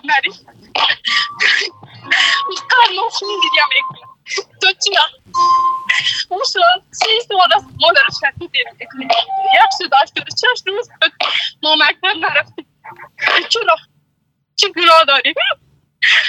نری قرناش میگم تو چیا اون سال 3 سال است مادرش کردیم یک داشت رو 6 روز ما مکتب نرفتیم چرا چه گناه داریم